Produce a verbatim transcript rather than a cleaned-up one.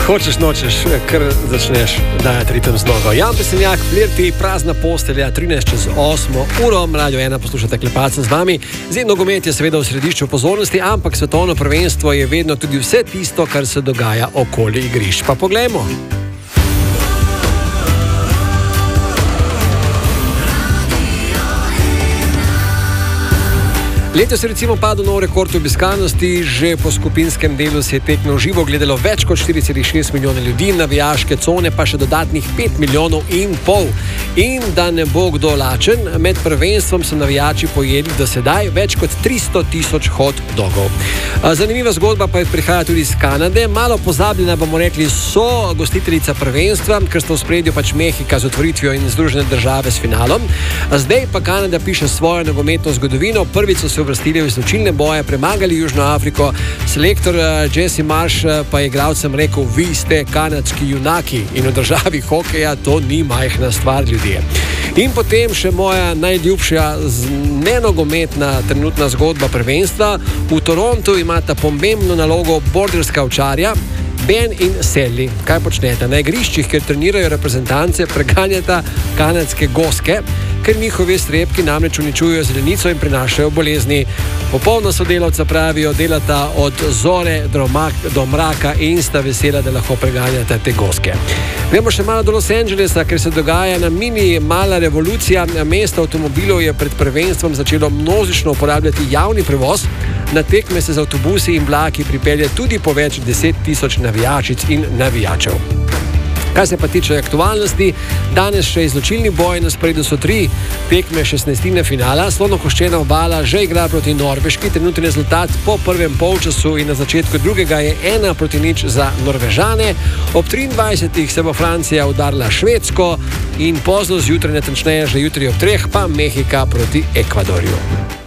Hočeš, nočeš, kar začneš dajati ritem z nogo. Jan Pesenjak, Flirti, prazna postelja, trinajst čez osmo uro, Radio ena poslušate Klepacem z vami. Zdaj, nogomet je seveda v središču pozornosti, ampak svetovno prvenstvo je vedno tudi vse tisto, kar se dogaja okoli igrišč. Pa poglejmo. Letos je recimo padel nov rekord obiskanosti, že po skupinskem delu se je tekmo v živo gledalo več kot štiri celih šest milijona ljudi, navijaške cone pa še dodatnih pet milijonov in pol. In da ne bo kdo lačen, med prvenstvom so navijači pojedli do sedaj več kot tristo tisoč hot dogov. Zanimiva zgodba pa je prihaja tudi iz Kanade, malo pozabljena bomo rekli so gostiteljica prvenstva, ker sta v spredju pač Mehika z otvoritvijo in Združene države s finalom. Zdaj pa Kanada piše svojo nogometno zgodovino, prvič so se uvrstili v izločilne boje, premagali Južno Afriko. Selektor Jesse Marsh pa je igralcem rekel, vi ste kanadski junaki in v državi hokeja to ni majhna stvar, ljudje. In potem še moja najljubša nenogometna trenutna zgodba prvenstva. V Torontu imata pomembno nalogo borderska ovčarja Ben in Sally. Kaj počnete? Na igriščih, kjer trenirajo reprezentance, preganjata kanadske goske, ker njihovi strepki namreč uničujejo zelenico in prinašajo bolezni. Popolna sodelavca pravijo, delata od zore do mraka in sta vesela, da lahko preganjata te goske. Gremo še malo do Los Angelesa, ker se dogaja na mini mala revolucija. Mesto avtomobilov je pred prvenstvom začelo množično uporabljati javni prevoz. Na tekme se z avtobusi in vlaki pripelje tudi po več deset tisoč navijačic in navijačev. Kaj se pa tiče aktualnosti, danes še izločilni boj, na sporedu so tri tekme šestnajstine finala. Slonokoščena obala že igra proti Norveški, trenutni rezultat po prvem polčasu in na začetku drugega je ena proti nič za Norvežane. Ob triindvajsetih se bo Francija udarila Švedsko in pozno zjutraj, natančneje že jutri ob treh, pa Mehika proti Ekvadorju.